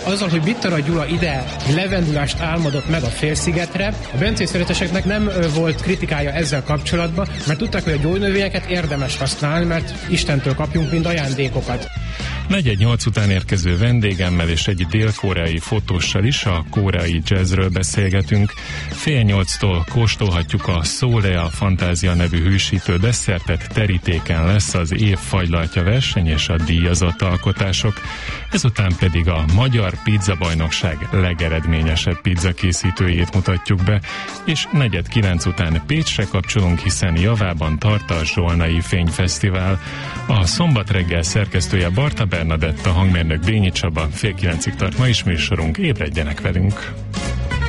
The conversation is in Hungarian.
Azzal, hogy Bittara Gyula ide levendulást álmodott meg a félszigetre, a bencés szereteseknek nem volt kritikája ezzel kapcsolatban, mert tudták, hogy a gyógynövényeket érdemes használni, mert Istentől kapjunk mind ajándékokat. 4-8 után érkező vendégemmel és egy dél-koreai fotóssal is a koreai jazzről beszélgetünk. 7:30-tól kóstolhatjuk a Szólea Fantázia nevű hűsítő desszertet, terítéken lesz az év fagylaltja verseny és a díjazott alkotások. Ezután pedig a Magyar Pizzabajnokság legeredményesebb pizzakészítőjét mutatjuk be, és 8:45 után Pécsre kapcsolunk, hiszen javában tart a Zsolnai Fényfesztivál. A szombat reggel szerkesztője Barta Bernadett, a hangmérnök Bényi Csaba, 8:30 tart ma is műsorunk, ébredjenek velünk!